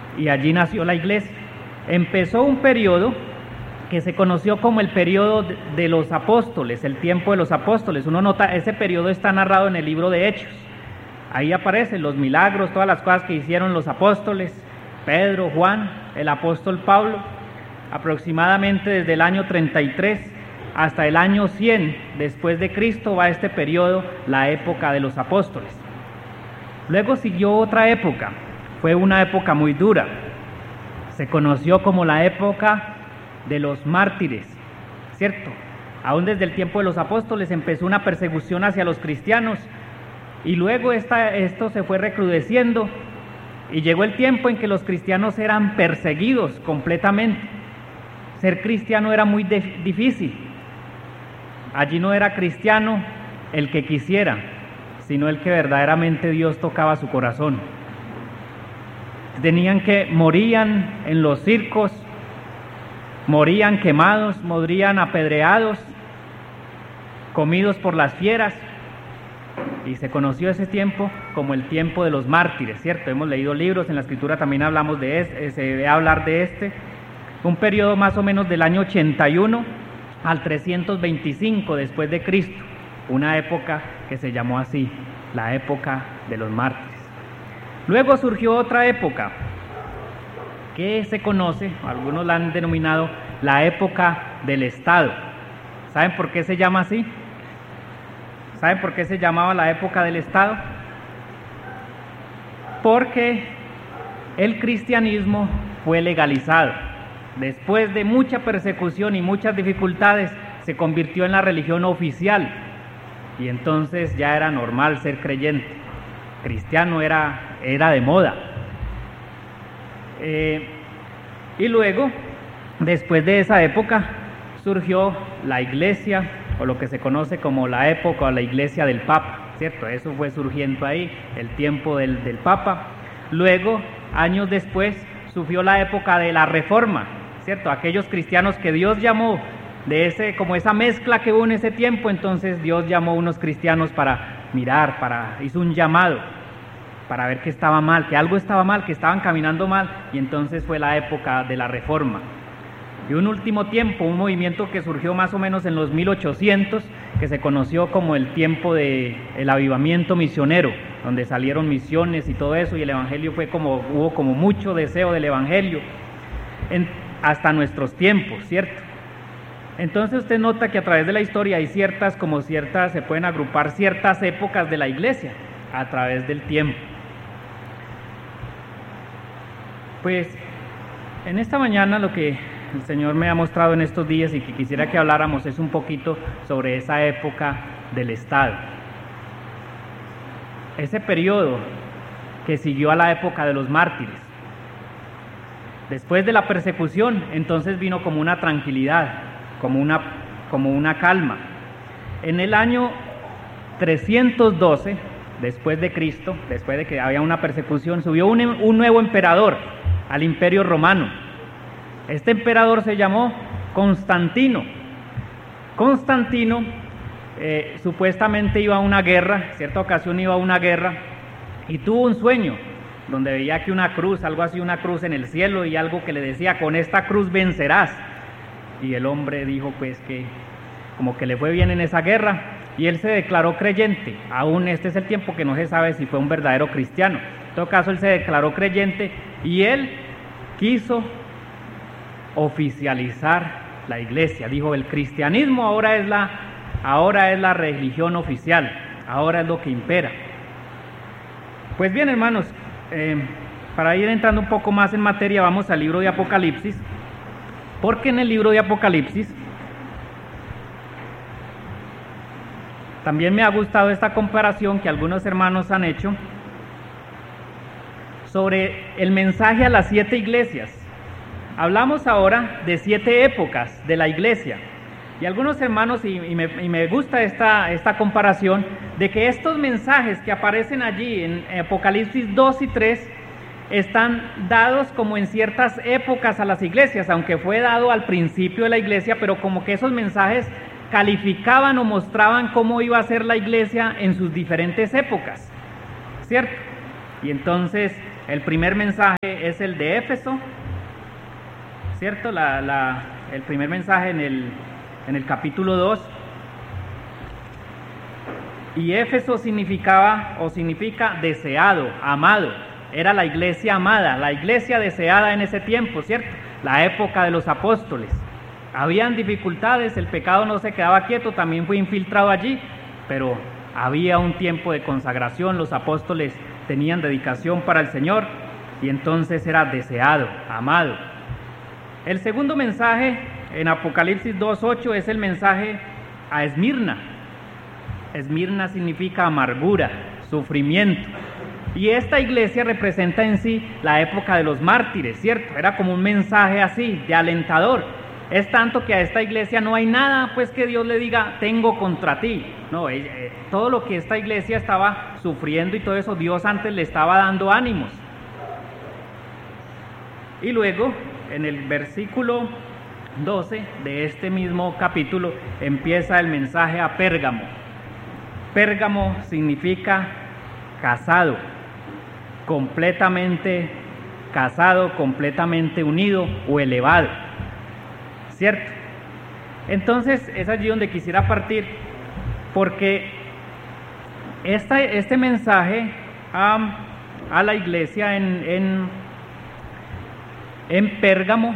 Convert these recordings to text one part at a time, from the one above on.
y allí nació la iglesia. Empezó un periodo que se conoció como el periodo de los apóstoles, el tiempo de los apóstoles. Uno nota, ese periodo está narrado en el libro de Hechos. Ahí aparecen los milagros, todas las cosas que hicieron los apóstoles, Pedro, Juan, el apóstol Pablo, aproximadamente desde el año 33 hasta el año 100 después de Cristo va este periodo, la época de los apóstoles. Luego siguió otra época, fue una época muy dura, se conoció como la época de los mártires, ¿cierto? Aún desde el tiempo de los apóstoles empezó una persecución hacia los cristianos y luego esto se fue recrudeciendo y llegó el tiempo en que los cristianos eran perseguidos completamente. Ser cristiano era muy difícil. Allí no era cristiano el que quisiera, sino el que verdaderamente Dios tocaba su corazón. Morían en los circos, morían quemados, morían apedreados, comidos por las fieras, y se conoció ese tiempo como el tiempo de los mártires, ¿cierto? Hemos leído libros, en la Escritura también hablamos se debe hablar de un periodo más o menos del año 81 al 325 después de Cristo, una época que se llamó así, la época de los mártires. Luego surgió otra época que se conoce, algunos la han denominado la época del Estado. ¿Saben por qué se llama así? ¿Saben por qué se llamaba la época del Estado? Porque el cristianismo fue legalizado. Después de mucha persecución y muchas dificultades, se convirtió en la religión oficial y entonces ya era normal ser creyente. Cristiano era de moda. Y luego, después de esa época, surgió la iglesia, o lo que se conoce como la época o la iglesia del Papa, ¿cierto? Eso fue surgiendo ahí, el tiempo del Papa. Luego, años después, surgió la época de la Reforma, ¿cierto? Aquellos cristianos que Dios llamó, como esa mezcla que hubo en ese tiempo, entonces Dios llamó a unos cristianos para mirar, hizo un llamado, para ver que estaba mal, que algo estaba mal, que estaban caminando mal, y entonces fue la época de la Reforma. Y un último tiempo, un movimiento que surgió más o menos en los 1800, que se conoció como el tiempo del avivamiento misionero, donde salieron misiones y todo eso, y el evangelio hubo como mucho deseo del evangelio, hasta nuestros tiempos, ¿cierto? Entonces usted nota que a través de la historia hay se pueden agrupar ciertas épocas de la iglesia a través del tiempo. Pues en esta mañana lo que el Señor me ha mostrado en estos días y que quisiera que habláramos es un poquito sobre esa época del Estado. Ese periodo que siguió a la época de los mártires. Después de la persecución, entonces vino como una tranquilidad, como una calma. En el año 312, después de Cristo, después de que había una persecución, subió un nuevo emperador al Imperio Romano. Este emperador se llamó Constantino. Constantino supuestamente iba a una guerra, cierta ocasión iba a una guerra, y tuvo un sueño donde veía que una cruz, algo así, una cruz en el cielo, y algo que le decía, con esta cruz vencerás. Y el hombre dijo pues que como que le fue bien en esa guerra, y él se declaró creyente. Aún este es el tiempo que no se sabe si fue un verdadero cristiano. En todo caso, él se declaró creyente y él quiso oficializar la iglesia. Dijo, el cristianismo ahora es la religión oficial, ahora es lo que impera. Pues bien, hermanos, para ir entrando un poco más en materia, vamos al libro de Apocalipsis, porque en el libro de Apocalipsis también me ha gustado esta comparación que algunos hermanos han hecho sobre el mensaje a las 7 iglesias. Hablamos ahora de 7 épocas de la iglesia, y algunos hermanos, y me gusta esta comparación, de que estos mensajes que aparecen allí en Apocalipsis 2 y 3 están dados como en ciertas épocas a las iglesias, aunque fue dado al principio de la iglesia, pero como que esos mensajes calificaban o mostraban cómo iba a ser la iglesia en sus diferentes épocas, ¿cierto? Y entonces El primer mensaje es el de Éfeso, ¿cierto? El primer mensaje en el capítulo 2. Y Éfeso significa deseado, amado. Era la iglesia amada, la iglesia deseada en ese tiempo, ¿cierto? La época de los apóstoles. Habían dificultades, el pecado no se quedaba quieto, también fue infiltrado allí, pero había un tiempo de consagración, los apóstoles tenían dedicación para el Señor y entonces era deseado, amado. El segundo mensaje en Apocalipsis 2:8 es el mensaje a Esmirna. Esmirna significa amargura, sufrimiento. Y esta iglesia representa en sí la época de los mártires, ¿cierto? Era como un mensaje así, de alentador. Es tanto que a esta iglesia no hay nada, pues, que Dios le diga, tengo contra ti. No, todo lo que esta iglesia estaba sufriendo y todo eso, Dios antes le estaba dando ánimos. Y luego, en el versículo 12 de este mismo capítulo, empieza el mensaje a Pérgamo. Pérgamo significa casado, completamente unido o elevado, ¿cierto? Entonces es allí donde quisiera partir, porque este mensaje a la iglesia en Pérgamo,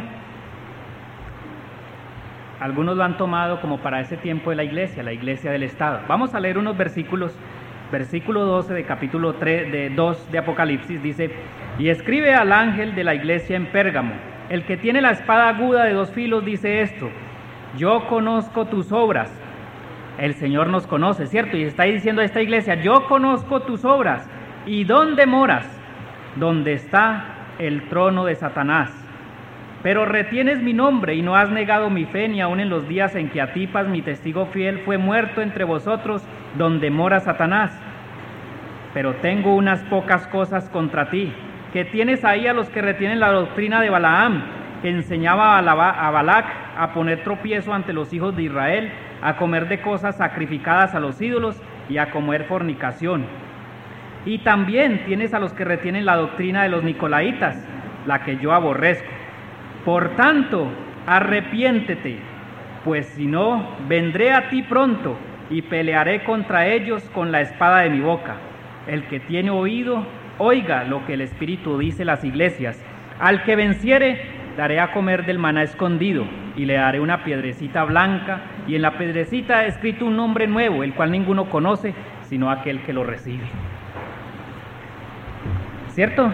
algunos lo han tomado como para ese tiempo de la iglesia del Estado. Vamos a leer unos versículos. Versículo 12 de capítulo 2 de Apocalipsis dice: y escribe al ángel de la iglesia en Pérgamo, el que tiene la espada aguda de 2 filos dice esto: yo conozco tus obras. El Señor nos conoce, ¿cierto? Y está diciendo a esta iglesia: yo conozco tus obras. ¿Y dónde moras? Donde está el trono de Satanás. Pero retienes mi nombre y no has negado mi fe, ni aun en los días en que Antipas, mi testigo fiel, fue muerto entre vosotros, donde mora Satanás. Pero tengo unas pocas cosas contra ti, que tienes ahí a los que retienen la doctrina de Balaam, que enseñaba a Balac a poner tropiezo ante los hijos de Israel, a comer de cosas sacrificadas a los ídolos y a comer fornicación. Y también tienes a los que retienen la doctrina de los nicolaitas, la que yo aborrezco. Por tanto, arrepiéntete, pues si no, vendré a ti pronto y pelearé contra ellos con la espada de mi boca. El que tiene oído, oiga lo que el Espíritu dice a las iglesias. Al que venciere, daré a comer del maná escondido, y le daré una piedrecita blanca, y en la piedrecita ha escrito un nombre nuevo, el cual ninguno conoce, sino aquel que lo recibe. ¿Cierto?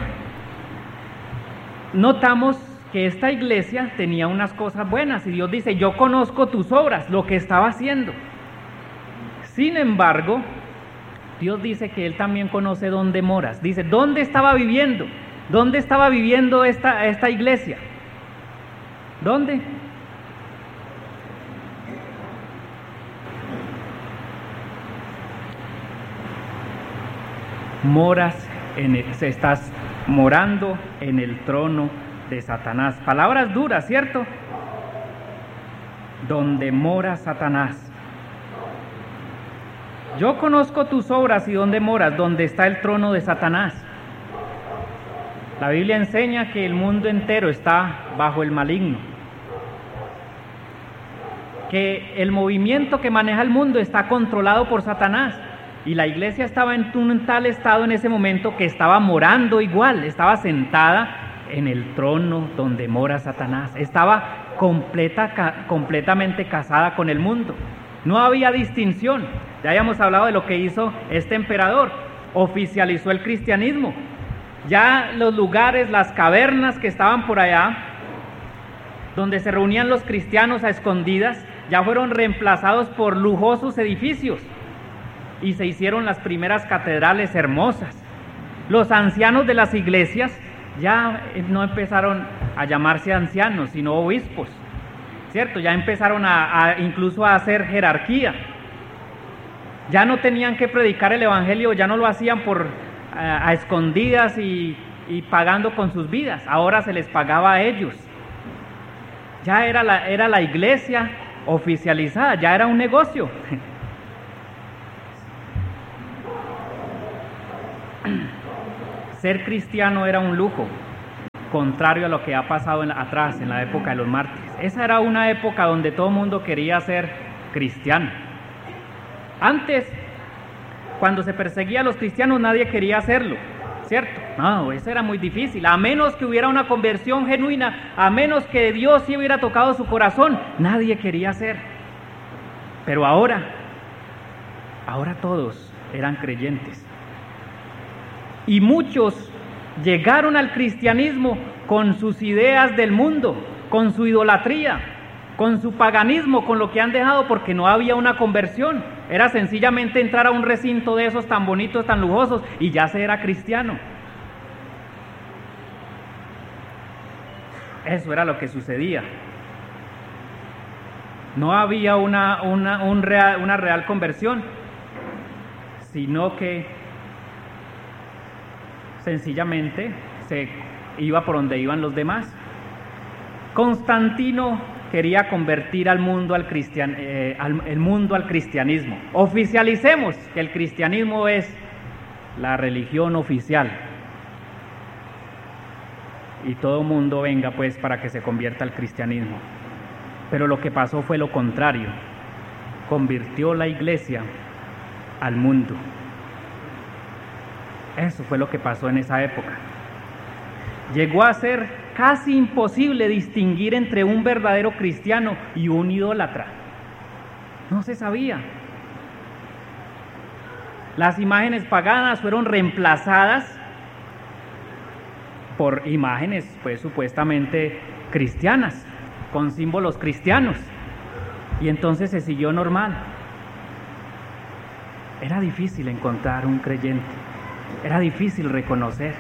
Notamos que esta iglesia tenía unas cosas buenas, y Dios dice: yo conozco tus obras, lo que estaba haciendo. Sin embargo, Dios dice que Él también conoce dónde moras. Dice, ¿dónde estaba viviendo? ¿Dónde estaba viviendo esta iglesia? ¿Dónde? Estás morando en el trono de Satanás. Palabras duras, ¿cierto? Donde mora Satanás. Yo conozco tus obras y dónde moras, donde está el trono de Satanás. La Biblia enseña que el mundo entero está bajo el maligno, que el movimiento que maneja el mundo está controlado por Satanás, y la iglesia estaba en un tal estado en ese momento que estaba morando igual, estaba sentada en el trono donde mora Satanás, estaba completamente casada con el mundo. No había distinción. Ya habíamos hablado de lo que hizo este emperador, oficializó el cristianismo. Ya los lugares, las cavernas que estaban por allá, donde se reunían los cristianos a escondidas, ya fueron reemplazados por lujosos edificios y se hicieron las primeras catedrales hermosas. Los ancianos de las iglesias ya no empezaron a llamarse ancianos, sino obispos, ¿cierto? Ya empezaron incluso a hacer jerarquía. Ya no tenían que predicar el evangelio, ya no lo hacían a escondidas y pagando con sus vidas. Ahora se les pagaba a ellos. Ya era la iglesia oficializada, ya era un negocio. Ser cristiano era un lujo, contrario a lo que ha pasado atrás, en la época de los mártires. Esa era una época donde todo el mundo quería ser cristiano. Antes, cuando se perseguía a los cristianos, nadie quería hacerlo, ¿cierto? No, eso era muy difícil. A menos que hubiera una conversión genuina, a menos que Dios sí hubiera tocado su corazón, nadie quería hacer. Pero ahora todos eran creyentes. Y muchos llegaron al cristianismo con sus ideas del mundo, con su idolatría, con su paganismo, con lo que han dejado, porque no había una conversión. Era sencillamente entrar a un recinto de esos tan bonitos, tan lujosos, y ya se era cristiano. Eso era lo que sucedía. No había una real conversión, sino que sencillamente se iba por donde iban los demás. Constantino quería convertir al mundo al cristianismo. Oficialicemos que el cristianismo es la religión oficial. Y todo mundo venga pues para que se convierta al cristianismo. Pero lo que pasó fue lo contrario. Convirtió la iglesia al mundo. Eso fue lo que pasó en esa época. Llegó a ser casi imposible distinguir entre un verdadero cristiano y un idólatra. No se sabía. Las imágenes paganas fueron reemplazadas por imágenes, pues supuestamente cristianas, con símbolos cristianos. Y entonces se siguió normal. Era difícil encontrar un creyente. Era difícil reconocer.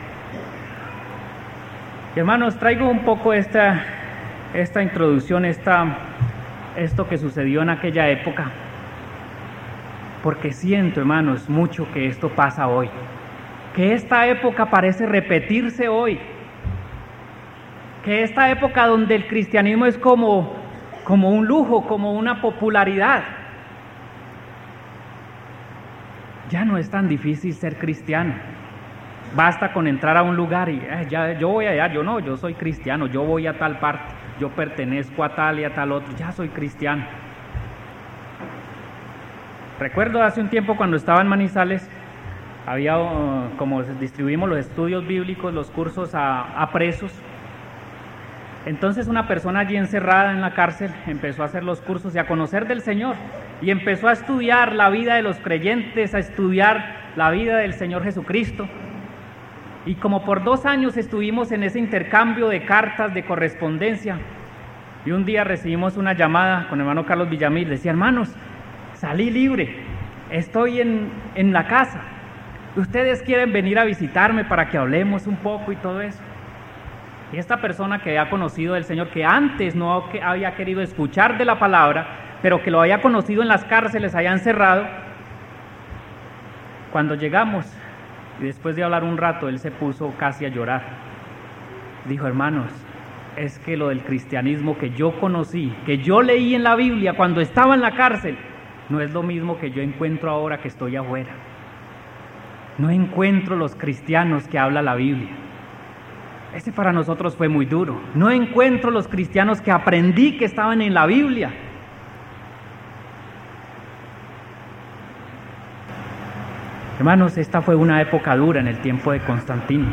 Y hermanos, traigo un poco esta introducción, esto que sucedió en aquella época, porque siento, hermanos, mucho que esto pasa hoy, que esta época parece repetirse hoy, que esta época donde el cristianismo es como un lujo, como una popularidad. Ya no es tan difícil ser cristiano. Basta con entrar a un lugar y yo voy allá, yo soy cristiano, yo voy a tal parte, yo pertenezco a tal y a tal otro, ya soy cristiano. Recuerdo hace un tiempo cuando estaba en Manizales, había como distribuimos los estudios bíblicos, los cursos a presos. Entonces una persona allí encerrada en la cárcel empezó a hacer los cursos y a conocer del Señor, y empezó a estudiar la vida de los creyentes, a estudiar la vida del Señor Jesucristo. Y como por 2 años estuvimos en ese intercambio de cartas, de correspondencia, y un día recibimos una llamada con el hermano Carlos Villamil. Decía: hermanos, salí libre, estoy en la casa, ustedes quieren venir a visitarme para que hablemos un poco y todo eso. Y esta persona que había conocido del Señor, que antes no había querido escuchar de la palabra, pero que lo había conocido en las cárceles, había encerrado. Cuando llegamos, y después de hablar un rato, él se puso casi a llorar. Dijo: hermanos, es que lo del cristianismo que yo conocí, que yo leí en la Biblia cuando estaba en la cárcel, no es lo mismo que yo encuentro ahora que estoy afuera. No encuentro los cristianos que habla la Biblia. Ese para nosotros fue muy duro. No encuentro los cristianos que aprendí que estaban en la Biblia. Hermanos, esta fue una época dura en el tiempo de Constantino.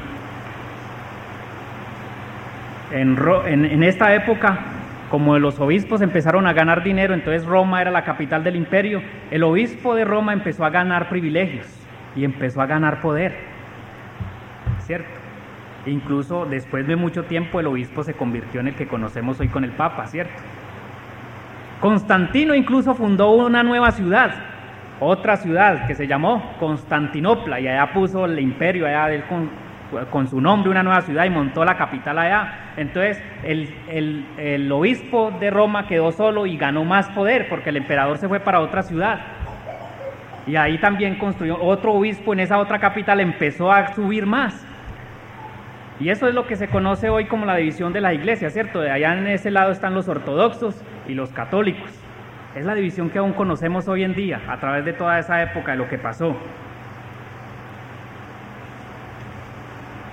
En esta época, como los obispos empezaron a ganar dinero, entonces Roma era la capital del imperio, el obispo de Roma empezó a ganar privilegios y empezó a ganar poder, ¿cierto? Incluso después de mucho tiempo el obispo se convirtió en el que conocemos hoy con el Papa, ¿cierto? Constantino incluso fundó una nueva ciudad, otra ciudad que se llamó Constantinopla, y allá puso el imperio, allá él con su nombre, una nueva ciudad, y montó la capital allá. Entonces el obispo de Roma quedó solo y ganó más poder porque el emperador se fue para otra ciudad, y ahí también construyó otro obispo en esa otra capital, empezó a subir más. Y eso es lo que se conoce hoy como la división de la iglesia, ¿cierto? De allá en ese lado están los ortodoxos y los católicos. Es la división que aún conocemos hoy en día, a través de toda esa época de lo que pasó.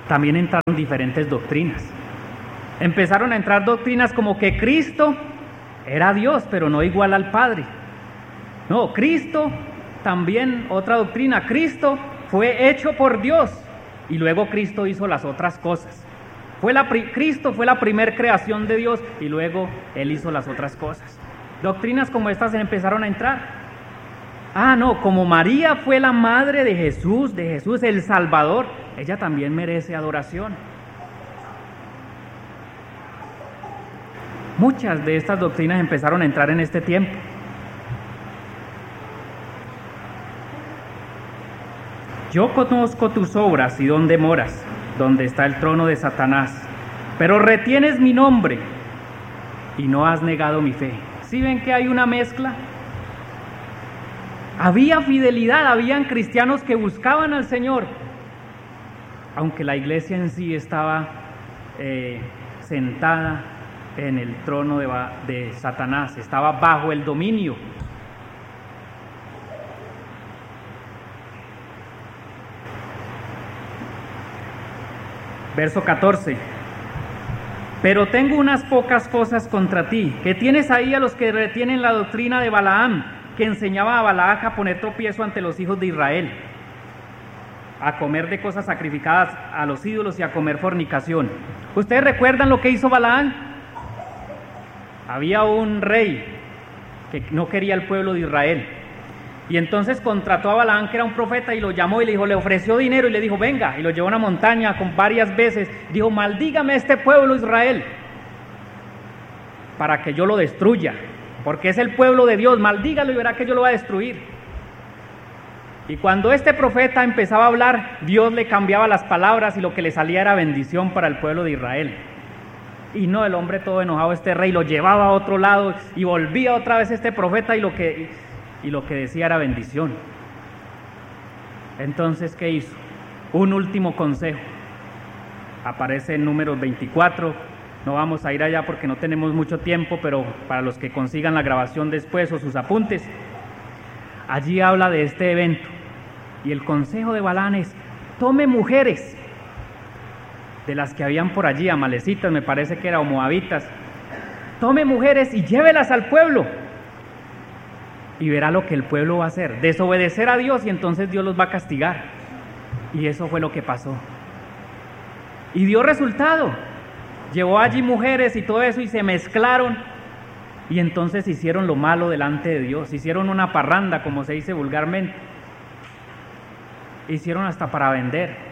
también entraron diferentes doctrinas. Empezaron a entrar doctrinas como que Cristo era Dios, pero no igual al Padre. No, Cristo, también otra doctrina, Cristo fue hecho por Dios y luego Cristo hizo las otras cosas. Cristo fue la primer creación de Dios y luego Él hizo las otras cosas. Doctrinas como estas empezaron a entrar. No, como María fue la madre de Jesús el Salvador, ella también merece adoración. Muchas de estas doctrinas empezaron a entrar en este tiempo. Yo conozco tus obras y dónde moras, donde está el trono de Satanás, pero retienes mi nombre y no has negado mi fe. ¿Sí ven que hay una mezcla? Había fidelidad, habían cristianos que buscaban al Señor, aunque la iglesia en sí estaba sentada en el trono de Satanás, estaba bajo el dominio. Verso 14. Pero tengo unas pocas cosas contra ti, que tienes ahí a los que retienen la doctrina de Balaam, que enseñaba a Balac a poner tropiezo ante los hijos de Israel, a comer de cosas sacrificadas a los ídolos y a comer fornicación. ¿Ustedes recuerdan lo que hizo Balaam? Había un rey que no quería el pueblo de Israel, y entonces contrató a Balaam, que era un profeta, y lo llamó y le dijo, le ofreció dinero y le dijo, venga, y lo llevó a una montaña con varias veces, dijo, maldígame a este pueblo Israel, para que yo lo destruya, porque es el pueblo de Dios, maldígalo y verá que yo lo voy a destruir. Y cuando este profeta empezaba a hablar, Dios le cambiaba las palabras y lo que le salía era bendición para el pueblo de Israel. Y no, el hombre todo enojado, este rey, lo llevaba a otro lado y volvía otra vez este profeta y lo que decía era bendición. Entonces, ¿qué hizo? Un último consejo. Aparece en Números 24. No vamos a ir allá porque no tenemos mucho tiempo, pero para los que consigan la grabación después o sus apuntes, allí habla de este evento. Y el consejo de Balaam es, tome mujeres de las que habían por allí, amalecitas, me parece que eran, o moabitas, tome mujeres y llévelas al pueblo. Y verá lo que el pueblo va a hacer, desobedecer a Dios, y entonces Dios los va a castigar. Y eso fue lo que pasó. Y dio resultado. Llevó allí mujeres y todo eso y se mezclaron. Y entonces hicieron lo malo delante de Dios. Hicieron una parranda, como se dice vulgarmente. Hicieron hasta para vender.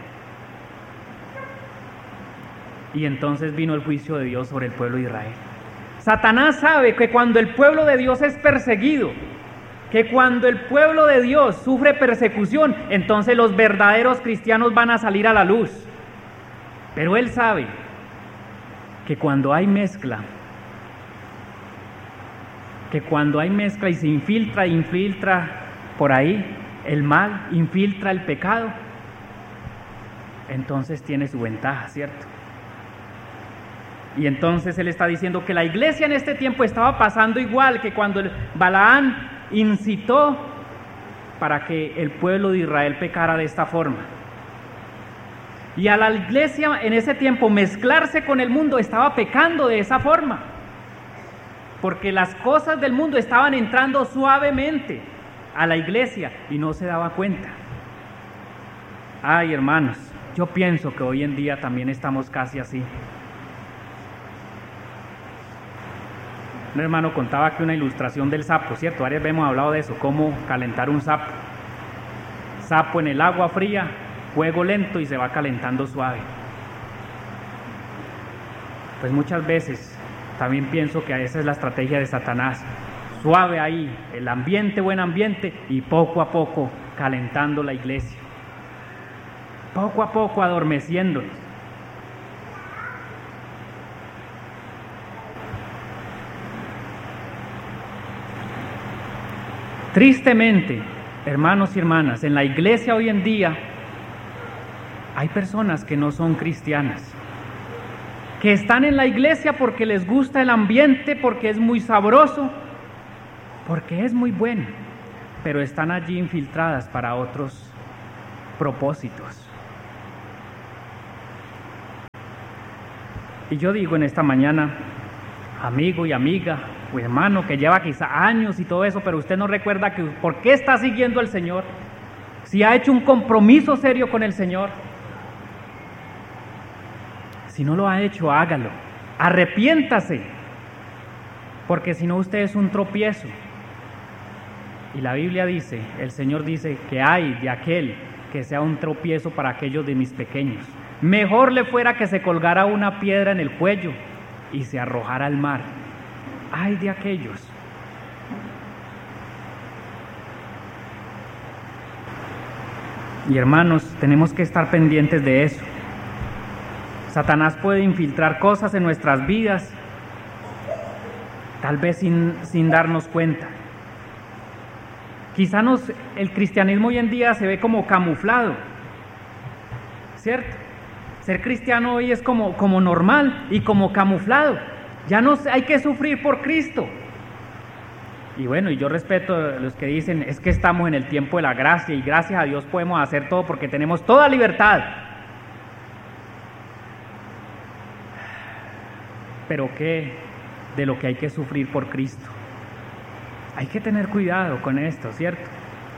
Y entonces vino el juicio de Dios sobre el pueblo de Israel. Satanás sabe que cuando el pueblo de Dios es perseguido, que cuando el pueblo de Dios sufre persecución, entonces los verdaderos cristianos van a salir a la luz. Pero él sabe que cuando hay mezcla, y se infiltra por ahí el mal, infiltra el pecado, entonces tiene su ventaja, ¿cierto? Y entonces él está diciendo que la iglesia en este tiempo estaba pasando igual que cuando Balaam incitó para que el pueblo de Israel pecara de esta forma. Y a la iglesia en ese tiempo mezclarse con el mundo estaba pecando de esa forma, porque las cosas del mundo estaban entrando suavemente a la iglesia y no se daba cuenta. Ay, hermanos, yo pienso que hoy en día también estamos casi así. Un hermano contaba que una ilustración del sapo, ¿cierto? Varias veces hemos hablado de eso, cómo calentar un sapo. Sapo en el agua fría, fuego lento y se va calentando suave. Pues muchas veces también pienso que esa es la estrategia de Satanás. Suave ahí, el ambiente, buen ambiente, y poco a poco calentando la iglesia. Poco a poco adormeciéndonos. Tristemente, hermanos y hermanas, en la iglesia hoy en día hay personas que no son cristianas, que están en la iglesia porque les gusta el ambiente, porque es muy sabroso, porque es muy bueno, pero están allí infiltradas para otros propósitos. Y yo digo en esta mañana, amigo y amiga, o hermano que lleva quizá años y todo eso, pero usted no recuerda que por qué está siguiendo al Señor, si ha hecho un compromiso serio con el Señor. Si no lo ha hecho, hágalo, arrepiéntase, porque si no usted es un tropiezo. Y la Biblia dice, el Señor dice que hay de aquel que sea un tropiezo para aquellos de mis pequeños. Mejor le fuera que se colgara una piedra en el cuello y se arrojara al mar. Ay de aquellos. Y hermanos, tenemos que estar pendientes de eso. Satanás puede infiltrar cosas en nuestras vidas, tal vez sin darnos cuenta. Quizá el cristianismo hoy en día se ve como camuflado, ¿cierto? Ser cristiano hoy es como normal y como camuflado. Ya no hay que sufrir por Cristo. Y bueno, y yo respeto a los que dicen, es que estamos en el tiempo de la gracia y gracias a Dios podemos hacer todo porque tenemos toda libertad. Pero ¿qué de lo que hay que sufrir por Cristo? Hay que tener cuidado con esto, ¿cierto?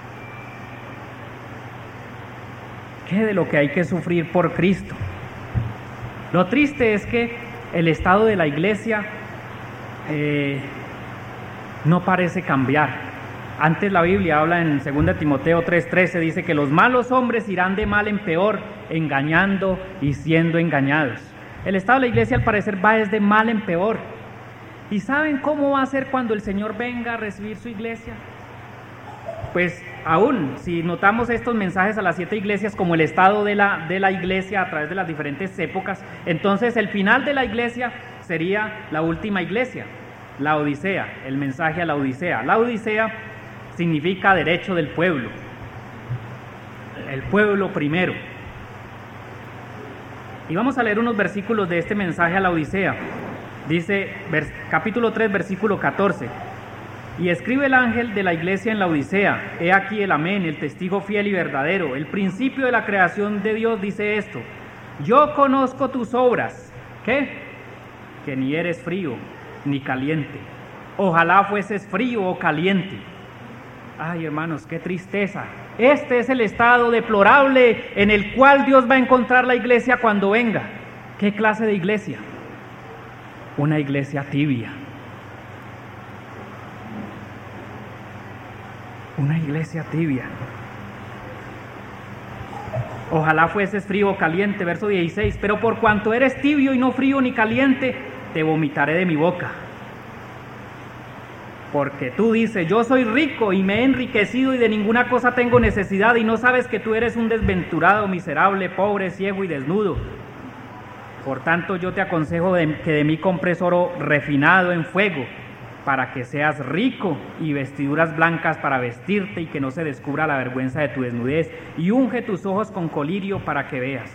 ¿Qué de lo que hay que sufrir por Cristo? Lo triste es que el estado de la iglesia no parece cambiar. Antes la Biblia habla en 2 Timoteo 3:13, dice que los malos hombres irán de mal en peor, engañando y siendo engañados. El estado de la iglesia al parecer va desde mal en peor. ¿Y saben cómo va a ser cuando el Señor venga a recibir su iglesia? Pues aún, si notamos estos mensajes a las 7 iglesias como el estado de la iglesia a través de las diferentes épocas, entonces el final de la iglesia sería la última iglesia, la Odisea, el mensaje a la Odisea. La Odisea significa derecho del pueblo, el pueblo primero. Y vamos a leer unos versículos de este mensaje a la Odisea. Dice, capítulo 3, versículo 14. Y escribe el ángel de la iglesia en la Odisea, he aquí el amén, el testigo fiel y verdadero, el principio de la creación de Dios dice esto, yo conozco tus obras, ¿qué? Que ni eres frío ni caliente, ojalá fueses frío o caliente. Ay hermanos, qué tristeza, este es el estado deplorable en el cual Dios va a encontrar la iglesia cuando venga. ¿Qué clase de iglesia? Una iglesia tibia. Una iglesia tibia. Ojalá fueses frío o caliente, verso 16, pero por cuanto eres tibio y no frío ni caliente, te vomitaré de mi boca. Porque tú dices, yo soy rico y me he enriquecido y de ninguna cosa tengo necesidad, y no sabes que tú eres un desventurado, miserable, pobre, ciego y desnudo. Por tanto, yo te aconsejo que de mí compres oro refinado en fuego, para que seas rico, y vestiduras blancas para vestirte, y que no se descubra la vergüenza de tu desnudez, y unge tus ojos con colirio para que veas.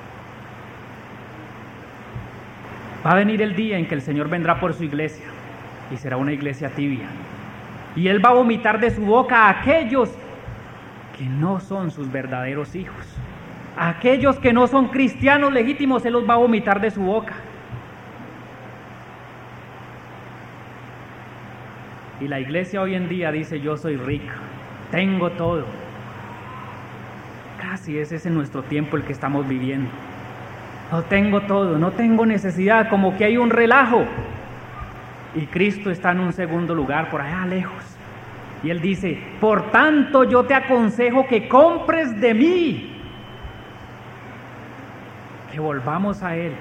Va a venir el día en que el Señor vendrá por su iglesia, y será una iglesia tibia, y Él va a vomitar de su boca a aquellos que no son sus verdaderos hijos. A aquellos que no son cristianos legítimos, Él los va a vomitar de su boca. Y la iglesia hoy en día dice, yo soy rica, tengo todo. Casi ese es en nuestro tiempo el que estamos viviendo. No tengo todo, no tengo necesidad, como que hay un relajo. Y Cristo está en un segundo lugar, por allá lejos. Y Él dice, por tanto yo te aconsejo que compres de mí. Que volvamos a Él.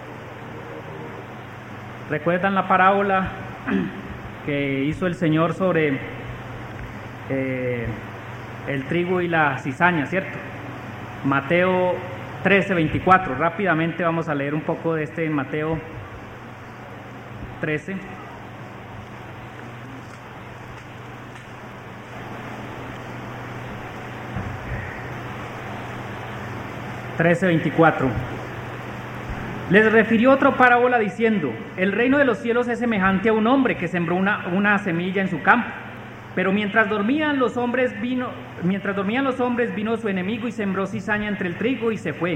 ¿Recuerdan la parábola que hizo el Señor sobre el trigo y la cizaña, cierto? Mateo 13:24. Rápidamente vamos a leer un poco de este en Mateo 13. Les refirió otra parábola diciendo, el reino de los cielos es semejante a un hombre que sembró una semilla en su campo, pero mientras dormían los hombres vino su enemigo y sembró cizaña entre el trigo y se fue.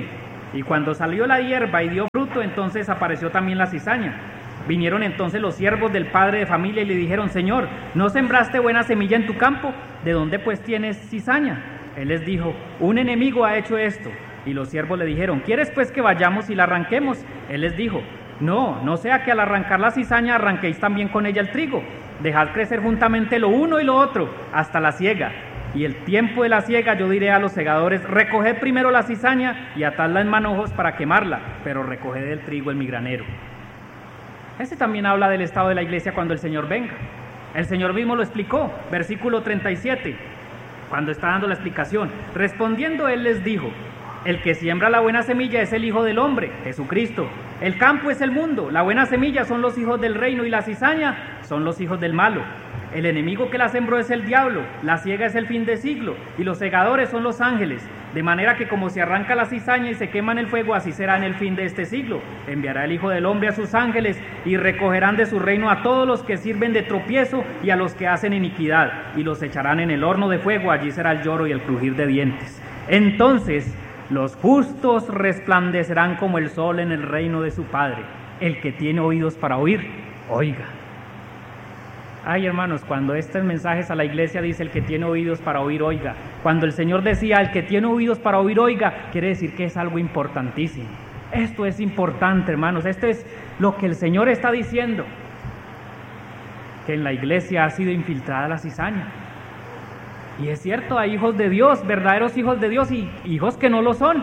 Y cuando salió la hierba y dio fruto, entonces apareció también la cizaña. Vinieron entonces los siervos del padre de familia y le dijeron: Señor, ¿no sembraste buena semilla en tu campo? ¿De dónde pues tienes cizaña? Él les dijo: un enemigo ha hecho esto. Y los siervos le dijeron: ¿quieres pues que vayamos y la arranquemos? Él les dijo: no sea que al arrancar la cizaña arranquéis también con ella el trigo. Dejad crecer juntamente lo uno y lo otro hasta la siega. Y el tiempo de la siega yo diré a los segadores: recoged primero la cizaña y atadla en manojos para quemarla, pero recoged el trigo en mi granero. Ese también habla del estado de la iglesia cuando el Señor venga. El Señor mismo lo explicó, versículo 37, cuando está dando la explicación. Respondiendo él les dijo: el que siembra la buena semilla es el Hijo del Hombre, Jesucristo. El campo es el mundo, la buena semilla son los hijos del reino y la cizaña son los hijos del malo. El enemigo que la sembró es el diablo, la siega es el fin de siglo y los segadores son los ángeles. De manera que como se arranca la cizaña y se quema en el fuego, así será en el fin de este siglo. Enviará el Hijo del Hombre a sus ángeles y recogerán de su reino a todos los que sirven de tropiezo y a los que hacen iniquidad, y los echarán en el horno de fuego. Allí será el lloro y el crujir de dientes. Entonces los justos resplandecerán como el sol en el reino de su Padre. El que tiene oídos para oír, oiga. Ay, hermanos, cuando estos mensajes a la iglesia dice: el que tiene oídos para oír, oiga. Cuando el Señor decía: el que tiene oídos para oír, oiga, quiere decir que es algo importantísimo. Esto es importante, hermanos. Esto es lo que el Señor está diciendo, que en la iglesia ha sido infiltrada la cizaña. Y es cierto, hay hijos de Dios, verdaderos hijos de Dios, y hijos que no lo son.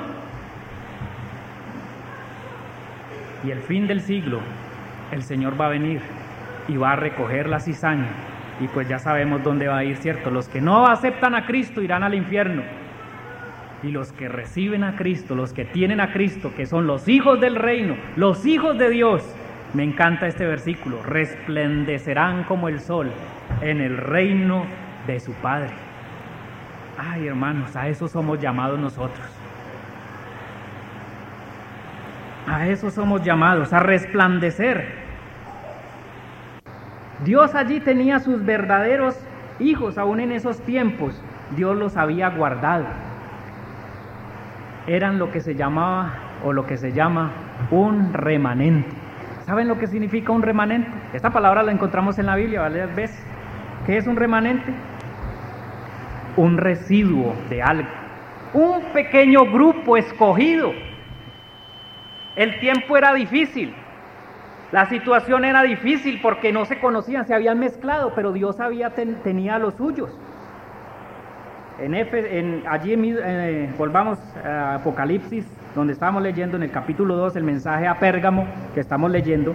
Y el fin del siglo, el Señor va a venir y va a recoger la cizaña, y pues ya sabemos dónde va a ir, ¿cierto? Los que no aceptan a Cristo irán al infierno, y los que reciben a Cristo, los que tienen a Cristo, que son los hijos del reino, los hijos de Dios, me encanta este versículo: resplandecerán como el sol en el reino de su Padre. Ay, hermanos, a eso somos llamados nosotros. A eso somos llamados, a resplandecer. Dios allí tenía sus verdaderos hijos, aún en esos tiempos. Dios los había guardado. Eran lo que se llamaba, o lo que se llama, un remanente. ¿Saben lo que significa un remanente? Esta palabra la encontramos en la Biblia varias veces. ¿Qué es un remanente? Un residuo de algo, un pequeño grupo escogido. El tiempo era difícil, la situación era difícil porque no se conocían, se habían mezclado, pero Dios tenía a los suyos. Volvamos a Apocalipsis, donde estábamos leyendo en el capítulo 2, el mensaje a Pérgamo que estamos leyendo.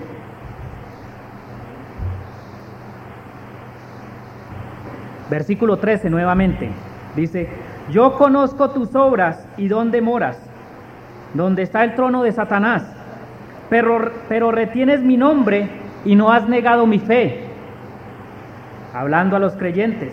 Versículo 13 nuevamente, dice: yo conozco tus obras y dónde moras, donde está el trono de Satanás, pero retienes mi nombre y no has negado mi fe. Hablando a los creyentes.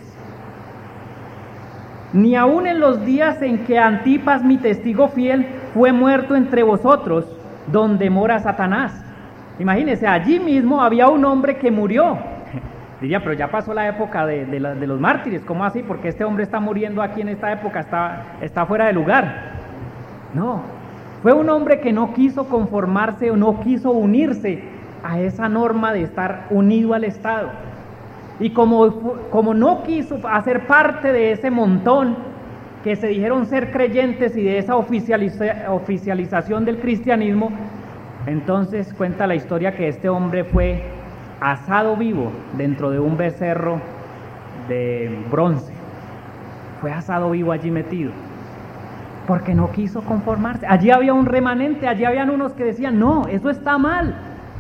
Ni aun en los días en que Antipas, mi testigo fiel, fue muerto entre vosotros, donde mora Satanás. Imagínense, allí mismo había un hombre que murió. Diría, pero ya pasó la época de los mártires, ¿cómo así? Porque este hombre está muriendo aquí en esta época, está fuera de lugar. No, fue un hombre que no quiso conformarse o no quiso unirse a esa norma de estar unido al Estado. Y como no quiso hacer parte de ese montón que se dijeron ser creyentes y de esa oficialización del cristianismo, entonces cuenta la historia que este hombre fue asado vivo dentro de un becerro de bronce. Fue asado vivo allí metido, porque no quiso conformarse. Allí había un remanente, allí habían unos que decían: no, eso está mal.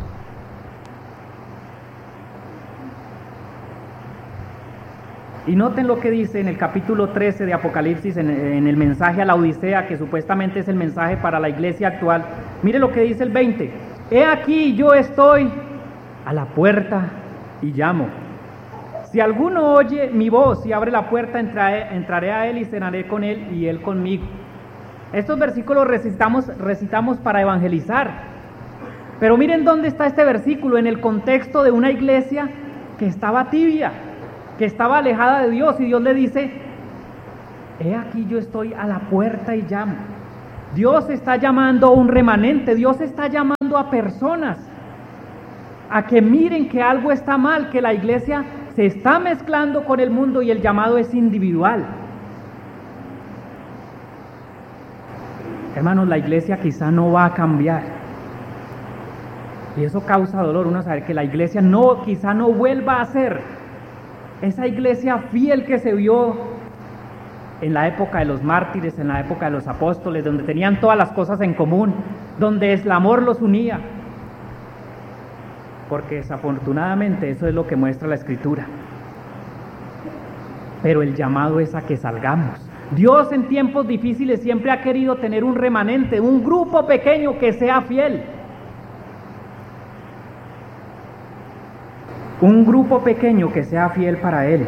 Y noten lo que dice en el capítulo 13 de Apocalipsis, en el mensaje a la Odisea, que supuestamente es el mensaje para la iglesia actual. Mire lo que dice el 20: he aquí yo estoy a la puerta y llamo. Si alguno oye mi voz y abre la puerta, entraré a él y cenaré con él y él conmigo. Estos versículos recitamos para evangelizar. Pero miren dónde está este versículo, en el contexto de una iglesia que estaba tibia, que estaba alejada de Dios, y Dios le dice: he aquí yo estoy a la puerta y llamo. Dios está llamando a un remanente, Dios está llamando a personas a que miren que algo está mal, que la iglesia se está mezclando con el mundo y el llamado es individual. Hermanos, la iglesia quizá no va a cambiar. Y eso causa dolor, uno saber que la iglesia quizá no vuelva a ser esa iglesia fiel que se vio en la época de los mártires, en la época de los apóstoles, donde tenían todas las cosas en común, donde el amor los unía. Porque desafortunadamente eso es lo que muestra la Escritura. Pero el llamado es a que salgamos. Dios en tiempos difíciles siempre ha querido tener un remanente, un grupo pequeño que sea fiel. Un grupo pequeño que sea fiel para Él.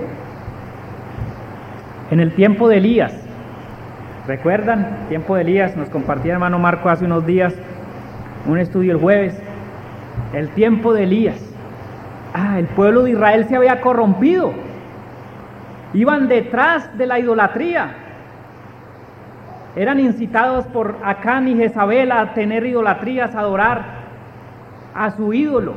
En el tiempo de Elías, ¿recuerdan? El tiempo de Elías, nos compartía el hermano Marco hace unos días un estudio el jueves. El tiempo de Elías. El pueblo de Israel se había corrompido. Iban detrás de la idolatría. Eran incitados por Acán y Jezabel a tener idolatrías, a adorar a su ídolo.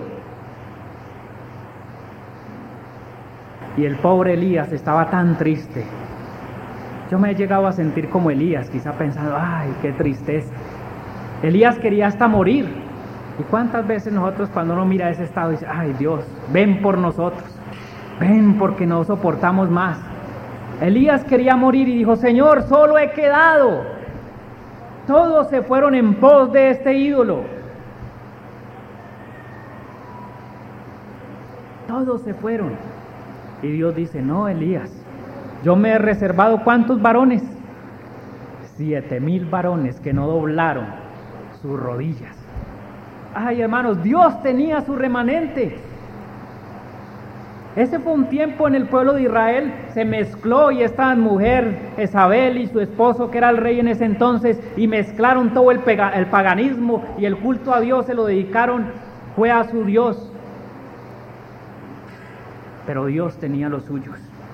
Y el pobre Elías estaba tan triste. Yo me he llegado a sentir como Elías, quizá pensando, ay, qué tristeza. Elías quería hasta morir. ¿Y cuántas veces nosotros cuando uno mira ese estado dice, ay Dios, ven por nosotros, ven porque no soportamos más? Elías quería morir y dijo, Señor, solo he quedado. Todos se fueron en pos de este ídolo. Todos se fueron. Y Dios dice, no, Elías, yo me he reservado, ¿cuántos varones? 7,000 varones que no doblaron sus rodillas. Ay, hermanos, Dios tenía su remanente. Ese fue un tiempo en el pueblo de Israel, se mezcló y esta mujer, Jezabel y su esposo, que era el rey en ese entonces, y mezclaron todo el paganismo y el culto a Dios, se lo dedicaron, fue a su Dios. Pero Dios tenía los suyos.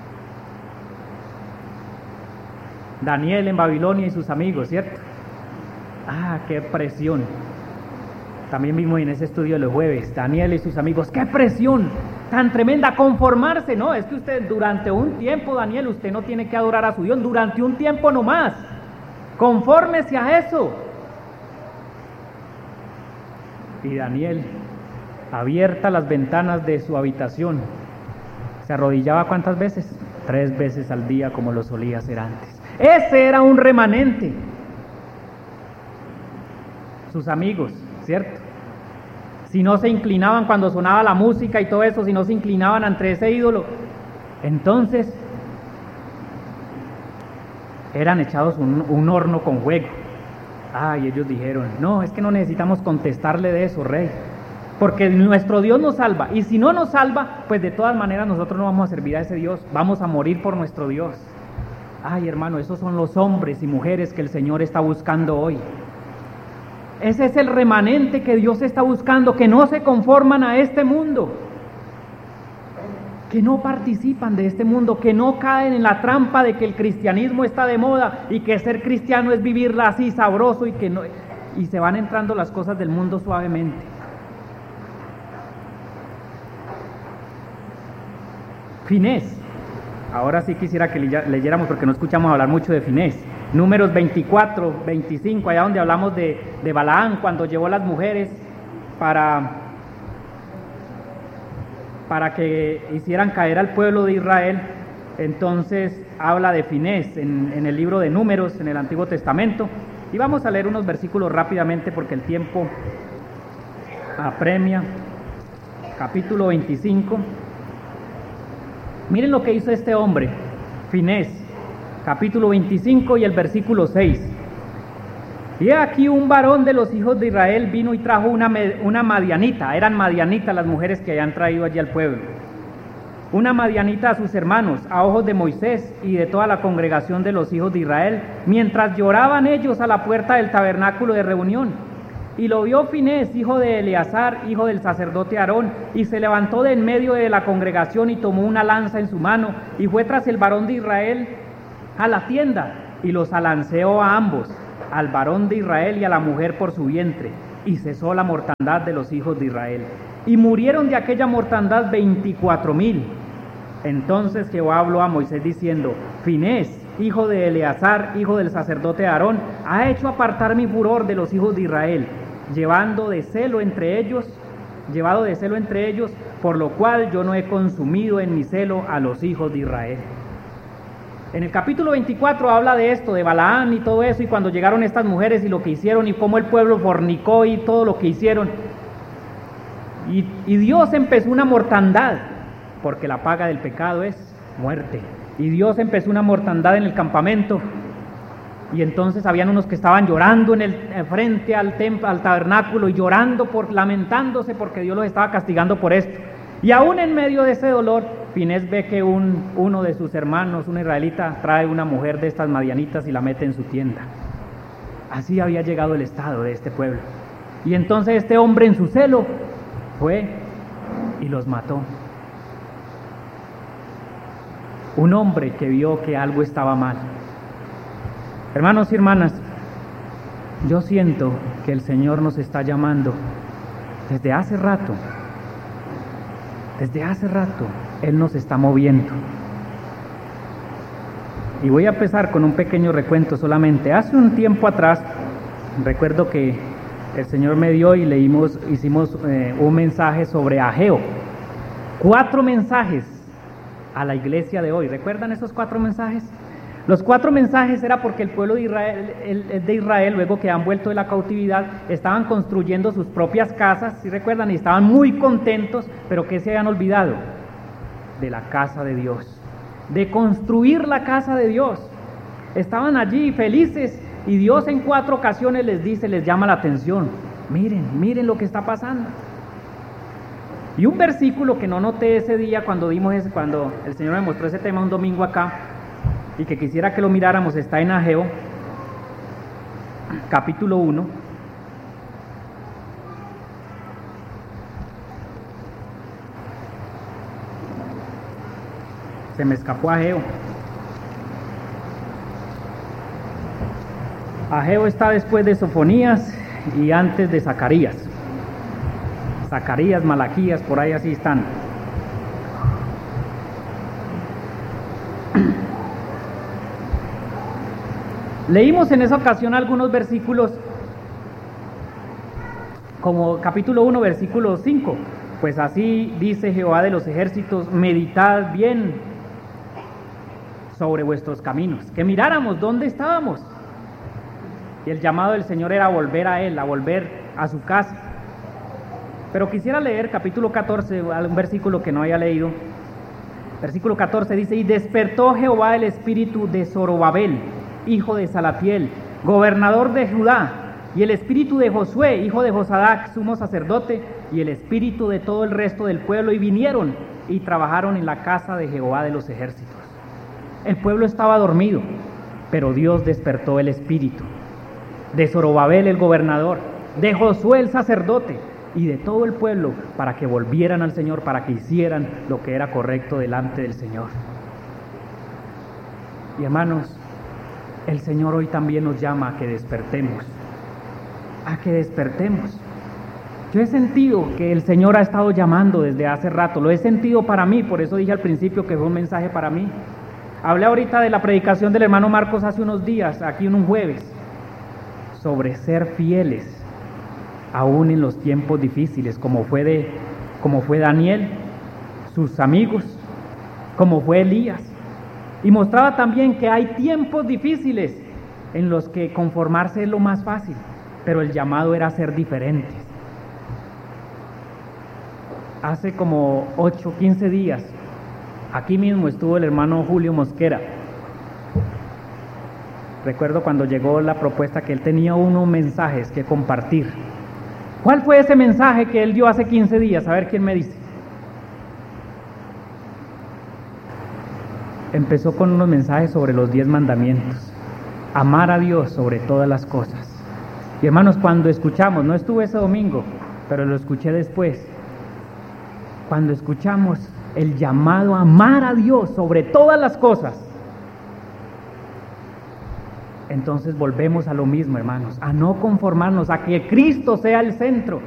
Daniel en Babilonia y sus amigos, ¿cierto? Qué presión. También vimos en ese estudio de los jueves, Daniel y sus amigos, qué presión tan tremenda, conformarse, no, es que usted durante un tiempo, Daniel, usted no tiene que adorar a su Dios, durante un tiempo nomás, confórmese a eso. Y Daniel, abiertas las ventanas de su habitación, se arrodillaba ¿cuántas veces? 3 veces al día como lo solía hacer antes. Ese era un remanente. Sus amigos, ¿cierto? Si no se inclinaban cuando sonaba la música y todo eso, si no se inclinaban ante ese ídolo, entonces eran echados un horno con fuego. Y ellos dijeron, no, es que no necesitamos contestarle de eso, rey, porque nuestro Dios nos salva, y si no nos salva, pues de todas maneras nosotros no vamos a servir a ese Dios, vamos a morir por nuestro Dios. Hermano, esos son los hombres y mujeres que el Señor está buscando hoy. Ese es el remanente que Dios está buscando, que no se conforman a este mundo, que no participan de este mundo, que no caen en la trampa de que el cristianismo está de moda y que ser cristiano es vivirla así sabroso y se van entrando las cosas del mundo suavemente. Finés, ahora sí quisiera que leyéramos porque no escuchamos hablar mucho de Finés. Números 24, 25, allá donde hablamos de Balaán, cuando llevó a las mujeres para que hicieran caer al pueblo de Israel. Entonces habla de Finés en el libro de Números, en el Antiguo Testamento. Y vamos a leer unos versículos rápidamente porque el tiempo apremia. Capítulo 25. Miren lo que hizo este hombre, Finés. Capítulo 25 y el versículo 6. Y aquí un varón de los hijos de Israel vino y trajo una madianita. Eran madianitas las mujeres que habían traído allí al pueblo. Una madianita a sus hermanos, a ojos de Moisés y de toda la congregación de los hijos de Israel, mientras lloraban ellos a la puerta del tabernáculo de reunión. Y lo vio Finés, hijo de Eleazar, hijo del sacerdote Aarón, y se levantó de en medio de la congregación y tomó una lanza en su mano, y fue tras el varón de Israel a la tienda, y los alanceó a ambos, al varón de Israel y a la mujer por su vientre, y cesó la mortandad de los hijos de Israel. Y murieron de aquella mortandad 24,000. Entonces Jehová habló a Moisés diciendo: Finés, hijo de Eleazar, hijo del sacerdote Aarón, ha hecho apartar mi furor de los hijos de Israel, llevado de celo entre ellos, por lo cual yo no he consumido en mi celo a los hijos de Israel. En el capítulo 24 habla de esto, de Balaam y todo eso, y cuando llegaron estas mujeres y lo que hicieron, y cómo el pueblo fornicó y todo lo que hicieron. Y Dios empezó una mortandad, porque la paga del pecado es muerte. Y Dios empezó una mortandad en el campamento. Y entonces habían unos que estaban llorando frente al templo, al tabernáculo, y llorando, lamentándose porque Dios los estaba castigando por esto. Y aún en medio de ese dolor, Finés ve que uno de sus hermanos, un israelita, trae una mujer de estas madianitas y la mete en su tienda. Así había llegado el estado de este pueblo. Y entonces este hombre en su celo fue y los mató. Un hombre que vio que algo estaba mal. Hermanos y hermanas, yo siento que el Señor nos está llamando desde hace rato. Desde hace rato Él nos está moviendo. Y voy a empezar con un pequeño recuento solamente. Hace un tiempo atrás, recuerdo que el Señor me dio y hicimos un mensaje sobre Ageo. 4 mensajes a la iglesia de hoy. ¿Recuerdan esos 4 mensajes? Los 4 mensajes era porque el pueblo de Israel, luego que han vuelto de la cautividad, estaban construyendo sus propias casas, ¿sí recuerdan? Y estaban muy contentos, pero ¿qué se habían olvidado? De la casa de Dios, de construir la casa de Dios. Estaban allí felices y Dios en 4 ocasiones les llama la atención. Miren lo que está pasando. Y un versículo que no noté ese día cuando el Señor me mostró ese tema un domingo acá, y que quisiera que lo miráramos, está en Ageo, capítulo 1. Se me escapó Ageo. Ageo está después de Sofonías y antes de Zacarías. Zacarías, Malaquías, por ahí así están. Leímos en esa ocasión algunos versículos, como capítulo 1, versículo 5. Pues así dice Jehová de los ejércitos: meditad bien sobre vuestros caminos. Que miráramos dónde estábamos. Y el llamado del Señor era volver a Él, a volver a su casa. Pero quisiera leer capítulo 14, un versículo que no haya leído. Versículo 14 dice: y despertó Jehová el espíritu de Zorobabel, hijo de Salatiel, gobernador de Judá, y el espíritu de Josué, hijo de Josadac, sumo sacerdote, y el espíritu de todo el resto del pueblo, y vinieron y trabajaron en la casa de Jehová de los ejércitos. El pueblo estaba dormido, pero Dios despertó el espíritu de Zorobabel el gobernador, de Josué el sacerdote, y de todo el pueblo, para que volvieran al Señor, para que hicieran lo que era correcto delante del Señor. Y hermanos, el Señor hoy también nos llama a que despertemos, Yo he sentido que el Señor ha estado llamando desde hace rato, lo he sentido para mí, por eso dije al principio que fue un mensaje para mí. Hablé ahorita de la predicación del hermano Marcos hace unos días, aquí en un jueves, sobre ser fieles, aún en los tiempos difíciles, como fue Daniel, sus amigos, como fue Elías. Y mostraba también que hay tiempos difíciles en los que conformarse es lo más fácil, pero el llamado era ser diferentes. Hace como 15 días, aquí mismo estuvo el hermano Julio Mosquera. Recuerdo cuando llegó la propuesta que él tenía unos mensajes que compartir. ¿Cuál fue ese mensaje que él dio hace 15 días? A ver quién me dice. Empezó con unos mensajes sobre los 10 mandamientos. Amar a Dios sobre todas las cosas. Y hermanos, cuando escuchamos, no estuve ese domingo, pero lo escuché después. Cuando escuchamos el llamado a amar a Dios sobre todas las cosas, entonces volvemos a lo mismo, hermanos, a no conformarnos, a que Cristo sea el centro.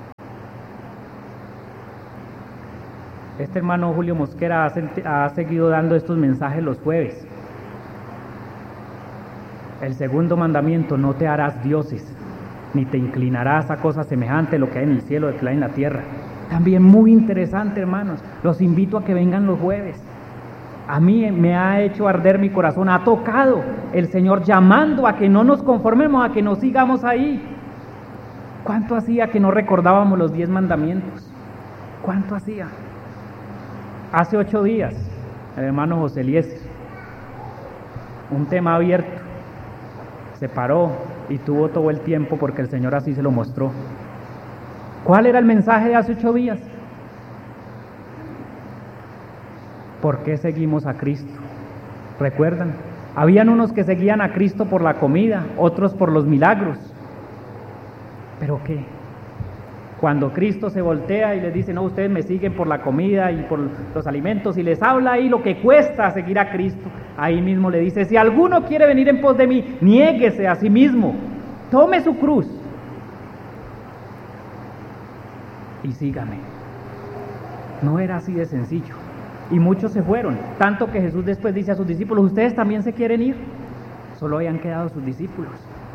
Este hermano Julio Mosquera ha seguido dando estos mensajes los jueves. El segundo mandamiento: no te harás dioses, ni te inclinarás a cosas semejantes a lo que hay en el cielo, lo que hay en la tierra. También muy interesante, hermanos. Los invito a que vengan los jueves. A mí me ha hecho arder mi corazón, ha tocado el Señor llamando a que no nos conformemos, a que nos sigamos ahí. ¿Cuánto hacía que no recordábamos los 10 mandamientos? ¿Cuánto hacía? Hace 8 días, el hermano José Eliezer, un tema abierto, se paró y tuvo todo el tiempo porque el Señor así se lo mostró. ¿Cuál era el mensaje de hace 8 días? ¿Por qué seguimos a Cristo? ¿Recuerdan? Habían unos que seguían a Cristo por la comida, otros por los milagros. ¿Pero qué? Cuando Cristo se voltea y les dice: no, ustedes me siguen por la comida y por los alimentos, y les habla ahí lo que cuesta seguir a Cristo, ahí mismo le dice: si alguno quiere venir en pos de mí, niéguese a sí mismo, tome su cruz y sígame. No era así de sencillo. Y muchos se fueron, tanto que Jesús después dice a sus discípulos: ¿ustedes también se quieren ir? Solo habían quedado sus discípulos,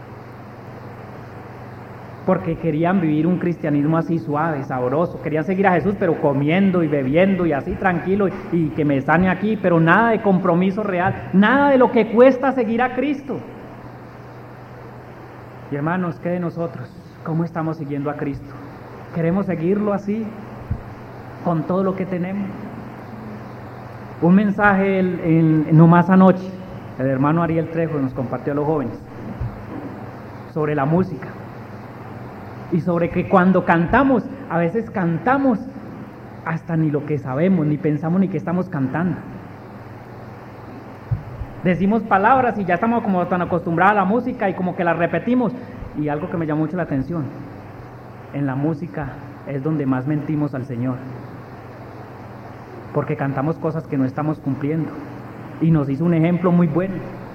porque querían vivir un cristianismo así suave, sabroso. Querían seguir a Jesús, pero comiendo y bebiendo y así tranquilo, y que me sane aquí, pero nada de compromiso real, nada de lo que cuesta seguir a Cristo. Y hermanos, ¿qué de nosotros? ¿Cómo estamos siguiendo a Cristo? ¿Queremos seguirlo así, con todo lo que tenemos? Un mensaje nomás anoche, el hermano Ariel Trejo nos compartió a los jóvenes sobre la música y sobre que cuando cantamos, a veces cantamos hasta ni lo que sabemos, ni pensamos ni que estamos cantando. Decimos palabras y ya estamos como tan acostumbrados a la música y como que la repetimos. Y algo que me llamó mucho la atención: en la música es donde más mentimos al Señor, porque cantamos cosas que no estamos cumpliendo, y nos hizo un ejemplo muy bueno,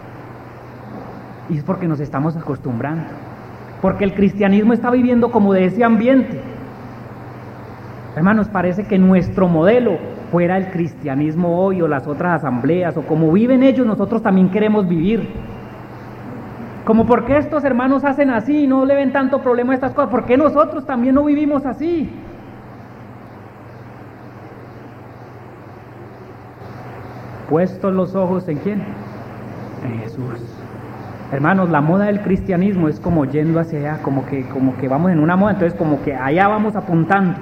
y es porque nos estamos acostumbrando, porque el cristianismo está viviendo como de ese ambiente. Hermanos, parece que nuestro modelo fuera el cristianismo hoy, o las otras asambleas, o como viven ellos, nosotros también queremos vivir. Como, ¿por qué estos hermanos hacen así y no le ven tanto problema a estas cosas? ¿Por qué nosotros también no vivimos así? Puestos los ojos ¿en quién? En Jesús. Hermanos, la moda del cristianismo es como yendo hacia allá, como que vamos en una moda, entonces como que allá vamos apuntando,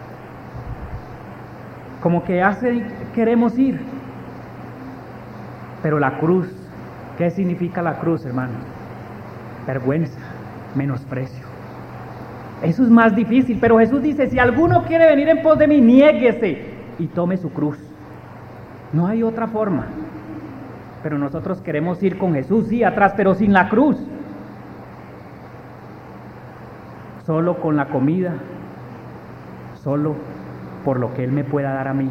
como que queremos ir. Pero la cruz, ¿qué significa la cruz, hermanos? Vergüenza, menosprecio. Eso es más difícil, pero Jesús dice: si alguno quiere venir en pos de mí, niéguese y tome su cruz. No hay otra forma. Pero nosotros queremos ir con Jesús, sí, atrás, pero sin la cruz. Solo con la comida, solo por lo que Él me pueda dar a mí.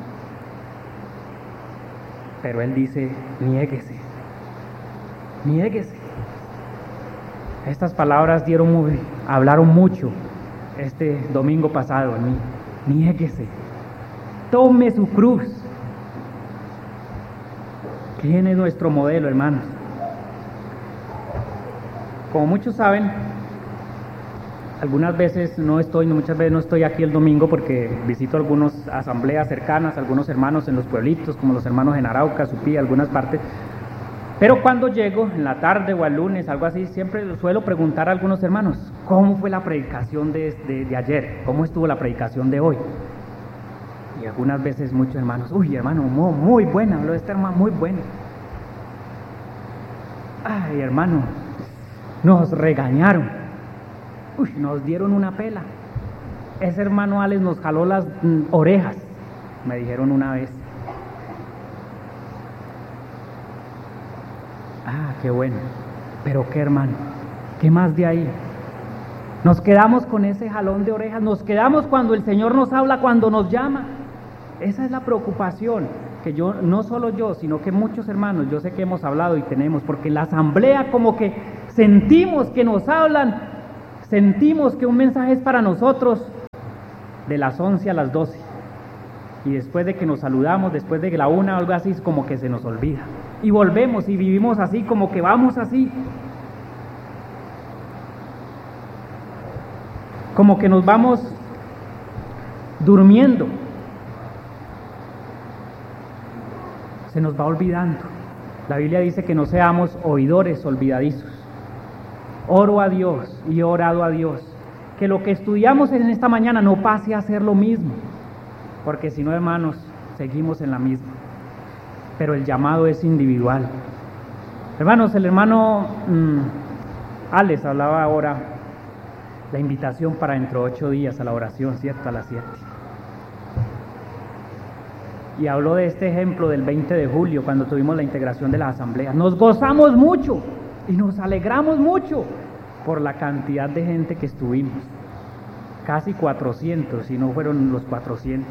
Pero Él dice: niéguese, niéguese. Estas palabras hablaron mucho este domingo pasado en mí. Niéguese, tome su cruz. ¿Quién es nuestro modelo, hermanos? Como muchos saben, muchas veces no estoy aquí el domingo porque visito algunas asambleas cercanas, algunos hermanos en los pueblitos, como los hermanos en Arauca, Supí, algunas partes. Pero cuando llego, en la tarde o el lunes, algo así, siempre suelo preguntar a algunos hermanos: ¿cómo fue la predicación de ayer? ¿Cómo estuvo la predicación de hoy? Y algunas veces muchos hermanos: uy, hermano, muy buena, habló este hermano, muy buena. Ay, hermano, nos regañaron. Uy, nos dieron una pela. Ese hermano Alex nos jaló las orejas, me dijeron una vez. Ah, qué bueno. Pero qué, hermano, ¿qué más de ahí? Nos quedamos con ese jalón de orejas, nos quedamos cuando el Señor nos habla, cuando nos llama. Esa es la preocupación. que yo, no solo yo, sino que muchos hermanos, yo sé que hemos hablado y tenemos, porque en la asamblea como que sentimos que nos hablan, sentimos que un mensaje es para nosotros de las 11 a las 12, y después de que nos saludamos, después de que la 1 o algo así, es como que se nos olvida, y volvemos y vivimos así, como que vamos así, como que nos vamos durmiendo, se nos va olvidando. La Biblia dice que no seamos oidores olvidadizos. Oro a Dios y he orado a Dios, que lo que estudiamos en esta mañana no pase a ser lo mismo, porque si no, hermanos, seguimos en la misma. Pero el llamado es individual. Hermanos, el hermano Alex hablaba ahora la invitación para dentro de 8 días a la oración, ¿cierto? A las 7. Y habló de este ejemplo del 20 de julio, cuando tuvimos la integración de las asambleas. Nos gozamos mucho y nos alegramos mucho por la cantidad de gente que estuvimos. Casi 400, si no fueron los 400.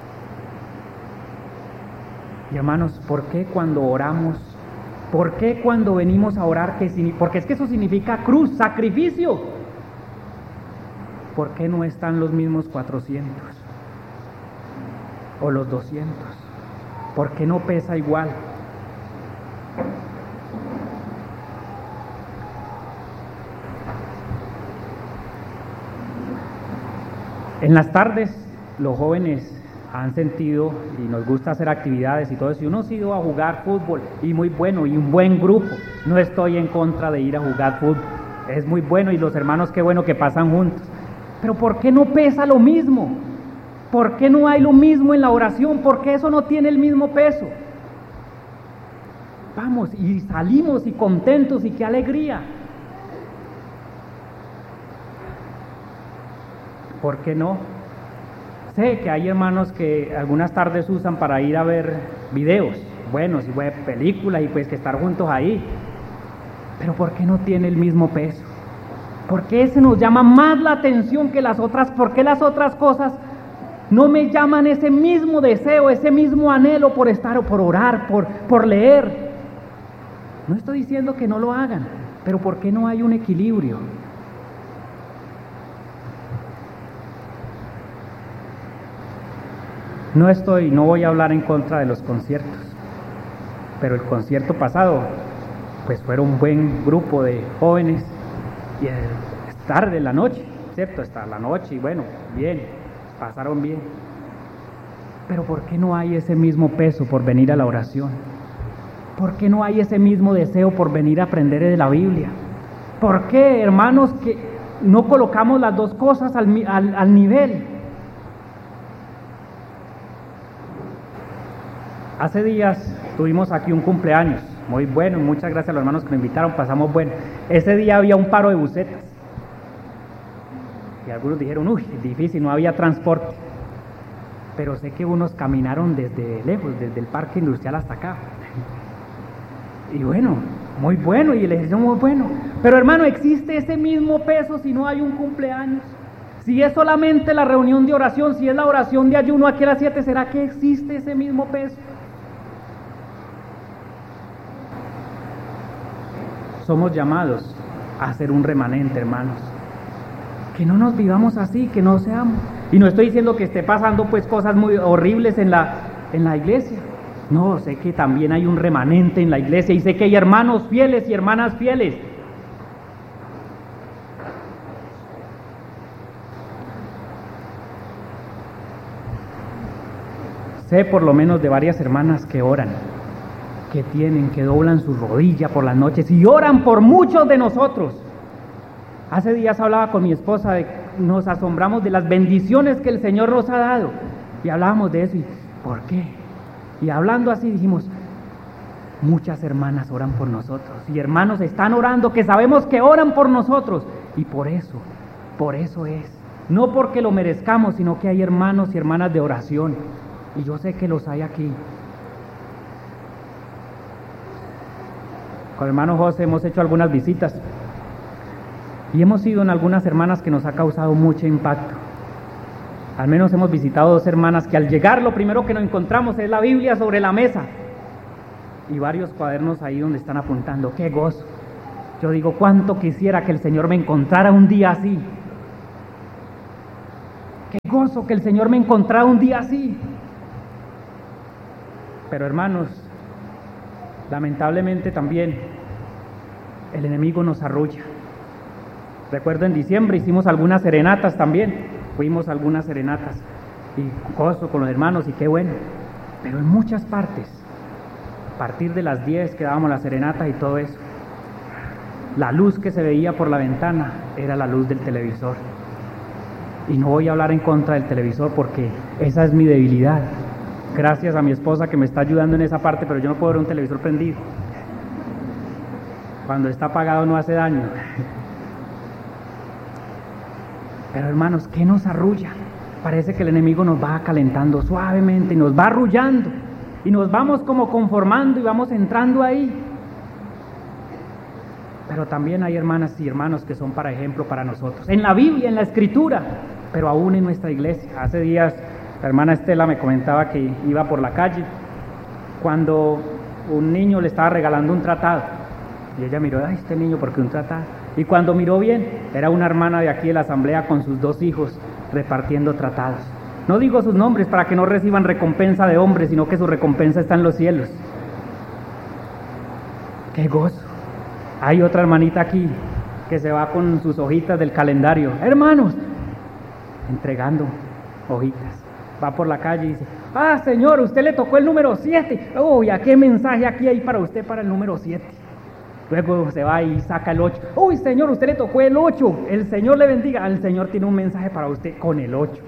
Y hermanos, ¿por qué cuando oramos? ¿Por qué cuando venimos a orar? Porque es que eso significa cruz, sacrificio. ¿Por qué no están los mismos 400? O los 200. ¿Por qué no pesa igual? En las tardes los jóvenes han sentido y nos gusta hacer actividades y todo eso, y uno ha ido a jugar fútbol y muy bueno, y un buen grupo. No estoy en contra de ir a jugar fútbol, es muy bueno, y los hermanos qué bueno que pasan juntos, pero ¿por qué no pesa lo mismo? ¿Por qué no hay lo mismo en la oración? ¿Por qué eso no tiene el mismo peso? Vamos, y salimos y contentos, y qué alegría. ¿Por qué no? Sé que hay hermanos que algunas tardes usan para ir a ver videos buenos y ver películas y pues que estar juntos ahí. Pero ¿por qué no tiene el mismo peso? ¿Por qué ese nos llama más la atención que las otras? ¿Por qué las otras cosas no me llaman ese mismo deseo, ese mismo anhelo por estar o por orar, por leer? No estoy diciendo que no lo hagan, pero ¿por qué no hay un equilibrio? No voy a hablar en contra de los conciertos, pero el concierto pasado, pues fueron un buen grupo de jóvenes, y es tarde en la noche, ¿cierto? Hasta la noche, y bueno, bien, pasaron bien. Pero ¿por qué no hay ese mismo peso por venir a la oración? ¿Por qué no hay ese mismo deseo por venir a aprender de la Biblia? ¿Por qué, hermanos, que no colocamos las dos cosas al nivel? Hace días tuvimos aquí un cumpleaños, muy bueno, y muchas gracias a los hermanos que nos invitaron, pasamos bueno. Ese día había un paro de busetas, y algunos dijeron, uy, difícil, no había transporte. Pero sé que unos caminaron desde lejos, desde el parque industrial hasta acá. Y bueno, muy bueno, y el ejercicio muy bueno. Pero hermano, ¿existe ese mismo peso si no hay un cumpleaños? Si es solamente la reunión de oración, si es la oración de ayuno aquí a las 7, ¿será que existe ese mismo peso? Somos llamados a ser un remanente, hermanos. Que no nos vivamos así, que no seamos. Y no estoy diciendo que esté pasando pues cosas muy horribles en la iglesia. No, sé que también hay un remanente en la iglesia, y sé que hay hermanos fieles y hermanas fieles. Sé por lo menos de varias hermanas que oran, que doblan su rodilla por las noches y oran por muchos de nosotros. Hace días hablaba con mi esposa, nos asombramos de las bendiciones que el Señor nos ha dado, y hablábamos de eso, y ¿por qué? Y hablando así dijimos, muchas hermanas oran por nosotros, y hermanos están orando, que sabemos que oran por nosotros, y por eso es, no porque lo merezcamos, sino que hay hermanos y hermanas de oración, y yo sé que los hay aquí. Con el hermano José hemos hecho algunas visitas, y hemos ido en algunas hermanas que nos ha causado mucho impacto. Al menos hemos visitado 2 hermanas que al llegar lo primero que nos encontramos es la Biblia sobre la mesa y varios cuadernos ahí donde están apuntando. ¡Qué gozo! Yo digo, cuánto quisiera que el Señor me encontrara un día así. ¡Qué gozo que el Señor me encontrara un día así! Pero hermanos, lamentablemente también el enemigo nos arrulla. Recuerdo en diciembre hicimos algunas serenatas también. Fuimos a algunas serenatas y gozo con los hermanos y qué bueno, pero en muchas partes, a partir de las 10 que dábamos las serenatas y todo eso, la luz que se veía por la ventana era la luz del televisor. Y no voy a hablar en contra del televisor porque esa es mi debilidad. Gracias a mi esposa que me está ayudando en esa parte, pero yo no puedo ver un televisor prendido. Cuando está apagado no hace daño. Pero hermanos, ¿qué nos arrulla? Parece que el enemigo nos va calentando suavemente y nos va arrullando y nos vamos como conformando y vamos entrando ahí. Pero también hay hermanas y hermanos que son para ejemplo para nosotros, en la Biblia, en la Escritura, pero aún en nuestra iglesia. Hace días la hermana Estela me comentaba que iba por la calle cuando un niño le estaba regalando un tratado y ella miró, ay, este niño, ¿por qué un tratado? Y cuando miró bien, era una hermana de aquí de la asamblea con sus 2 hijos repartiendo tratados. No digo sus nombres para que no reciban recompensa de hombres, sino que su recompensa está en los cielos. ¡Qué gozo! Hay otra hermanita aquí que se va con sus hojitas del calendario. Hermanos, entregando hojitas. Va por la calle y dice, ah, señor, usted le tocó el número 7. Uy, ¿a qué mensaje aquí hay para usted para el número 7? Luego se va y saca el 8. Uy, señor, usted le tocó el 8. El Señor le bendiga. El Señor tiene un mensaje para usted con el 8.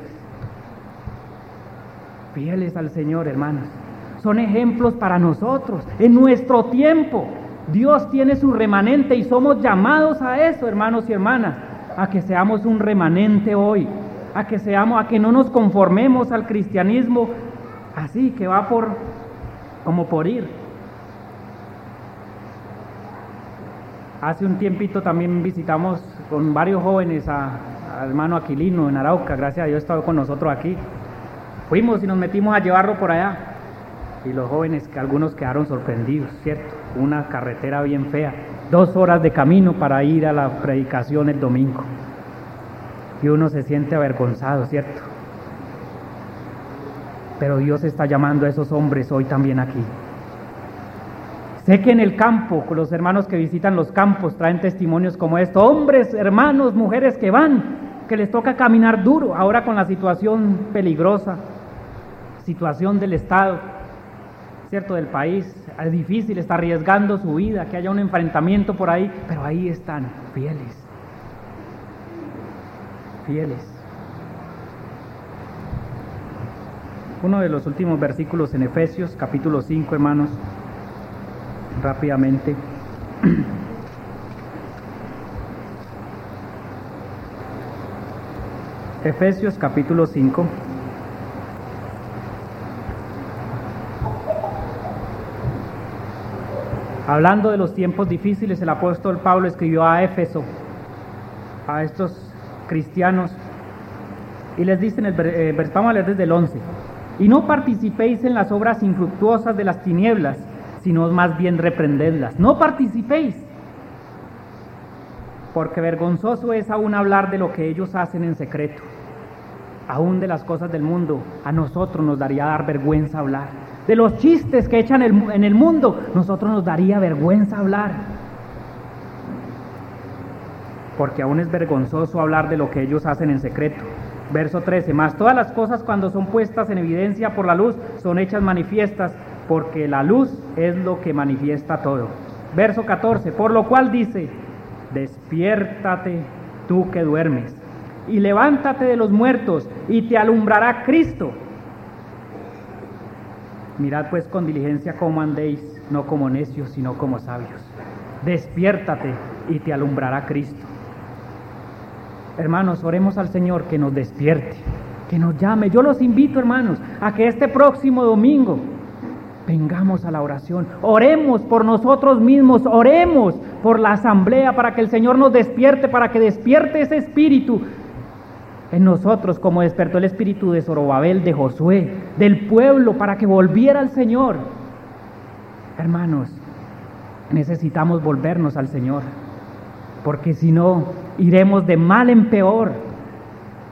Fieles al Señor, hermanos. Son ejemplos para nosotros. En nuestro tiempo, Dios tiene su remanente y somos llamados a eso, hermanos y hermanas. A que seamos un remanente hoy. A que no nos conformemos al cristianismo así, que va como por ir. Hace un tiempito también visitamos con varios jóvenes al hermano Aquilino en Arauca, gracias a Dios estaba con nosotros aquí. Fuimos y nos metimos a llevarlo por allá y los jóvenes, que algunos quedaron sorprendidos, ¿cierto? Una carretera bien fea, 2 horas de camino para ir a la predicación el domingo y uno se siente avergonzado, ¿cierto? Pero Dios está llamando a esos hombres hoy también aquí. Sé que en el campo, con los hermanos que visitan los campos, traen testimonios como esto, hombres, hermanos, mujeres que van, que les toca caminar duro, ahora con la situación peligrosa, situación del Estado, ¿cierto?, del país, es difícil, está arriesgando su vida, que haya un enfrentamiento por ahí, pero ahí están, fieles, fieles. Uno de los últimos versículos en Efesios, capítulo 5, hermanos, rápidamente. Efesios capítulo 5. Hablando de los tiempos difíciles, el apóstol Pablo escribió a Éfeso, a estos cristianos, y les dice vamos a leer desde el 11, y no participéis en las obras infructuosas de las tinieblas, sino más bien reprendedlas. No participéis, porque vergonzoso es aún hablar de lo que ellos hacen en secreto. Aún de las cosas del mundo, a nosotros nos daría dar vergüenza hablar. De los chistes que echan en el mundo, nosotros nos daría vergüenza hablar. Porque aún es vergonzoso hablar de lo que ellos hacen en secreto. Verso 13, mas todas las cosas cuando son puestas en evidencia por la luz, son hechas manifiestas, porque la luz es lo que manifiesta todo. Verso 14, por lo cual dice, despiértate tú que duermes, y levántate de los muertos, y te alumbrará Cristo. Mirad pues con diligencia cómo andéis, no como necios, sino como sabios. Despiértate y te alumbrará Cristo. Hermanos, oremos al Señor que nos despierte, que nos llame. Yo los invito, hermanos, a que este próximo domingo vengamos a la oración, oremos por nosotros mismos, oremos por la asamblea para que el Señor nos despierte, para que despierte ese espíritu en nosotros como despertó el espíritu de Zorobabel, de Josué, del pueblo para que volviera al Señor. Hermanos, necesitamos volvernos al Señor, porque si no, iremos de mal en peor.